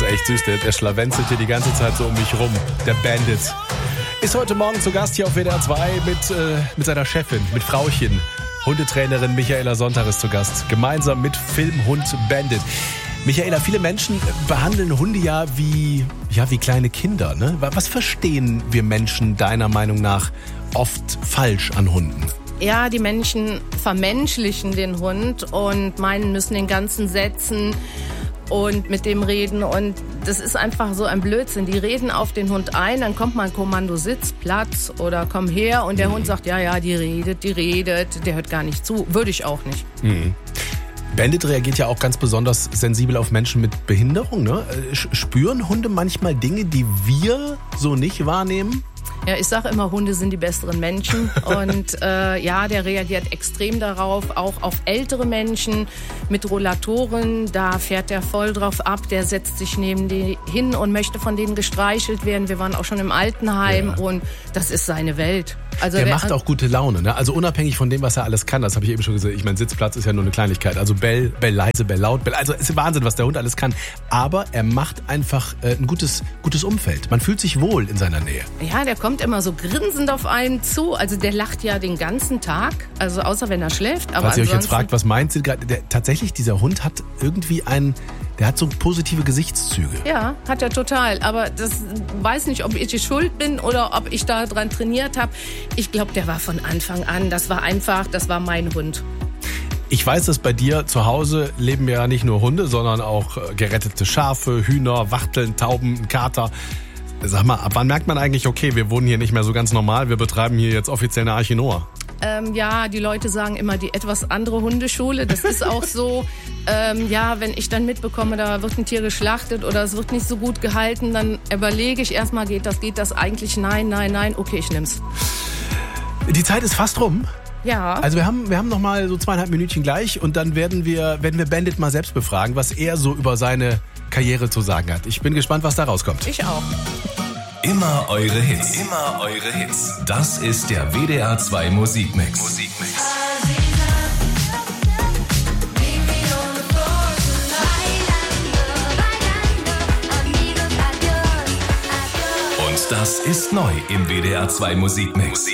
ist echt süß, der schlawenzelt hier die ganze Zeit so um mich rum. Der Bandit. Ist heute Morgen zu Gast hier auf WDR 2 mit seiner Chefin, mit Frauchen. Hundetrainerin Michaela Sonntag ist zu Gast. Gemeinsam mit Filmhund Bandit. Michaela, viele Menschen behandeln Hunde ja wie kleine Kinder. Ne? Was verstehen wir Menschen deiner Meinung nach oft falsch an Hunden? Ja, die Menschen vermenschlichen den Hund und meinen, müssen den ganzen setzen und mit dem reden. Und das ist einfach so ein Blödsinn. Die reden auf den Hund ein, dann kommt mal ein Kommando, Sitz, Platz oder komm her. Und der Hund sagt, ja, die redet, der hört gar nicht zu. Würde ich auch nicht. Mhm. Bandit reagiert ja auch ganz besonders sensibel auf Menschen mit Behinderung. Ne? Spüren Hunde manchmal Dinge, die wir so nicht wahrnehmen? Ja, ich sage immer, Hunde sind die besseren Menschen und der reagiert extrem darauf, auch auf ältere Menschen mit Rollatoren, da fährt der voll drauf ab, der setzt sich neben die hin und möchte von denen gestreichelt werden. Wir waren auch schon im Altenheim und das ist seine Welt. Also der macht auch gute Laune, ne? Also unabhängig von dem, was er alles kann, das habe ich eben schon gesagt, ich meine, Sitzplatz ist ja nur eine Kleinigkeit, also Bell leise, Bell laut, Bell, also es ist Wahnsinn, was der Hund alles kann, aber er macht einfach ein gutes Umfeld, man fühlt sich wohl in seiner Nähe. Ja, der kommt immer so grinsend auf einen zu, also der lacht ja den ganzen Tag, also außer wenn er schläft. Aber falls ihr euch jetzt fragt, was meint sie gerade, tatsächlich, dieser Hund hat irgendwie der hat so positive Gesichtszüge. Ja, hat er total. Aber das weiß nicht, ob ich die Schuld bin oder ob ich da dran trainiert habe. Ich glaube, der war von Anfang an. Das war mein Hund. Ich weiß, dass bei dir zu Hause leben ja nicht nur Hunde, sondern auch gerettete Schafe, Hühner, Wachteln, Tauben, ein Kater. Sag mal, ab wann merkt man eigentlich, okay, wir wohnen hier nicht mehr so ganz normal, wir betreiben hier jetzt offiziell eine Arche Noah? Die Leute sagen immer die etwas andere Hundeschule. Das ist auch so. Wenn ich dann mitbekomme, da wird ein Tier geschlachtet oder es wird nicht so gut gehalten, dann überlege ich erstmal, geht das eigentlich? Nein, okay, ich nehm's. Die Zeit ist fast rum. Ja. Also wir haben noch mal so 2,5 Minütchen gleich und dann werden wir Bandit mal selbst befragen, was er so über seine Karriere zu sagen hat. Ich bin gespannt, was da rauskommt. Ich auch. Immer eure Hits. Das ist der WDR 2 Musikmix. Und das ist neu im WDR 2 Musikmix.